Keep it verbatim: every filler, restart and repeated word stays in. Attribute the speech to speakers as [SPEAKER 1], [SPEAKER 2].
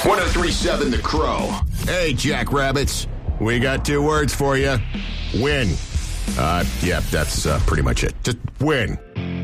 [SPEAKER 1] oh three seven The Crow.
[SPEAKER 2] Hey, Jackrabbits. We got two words for you. Win. Uh, yeah, that's uh, pretty much it. Just win.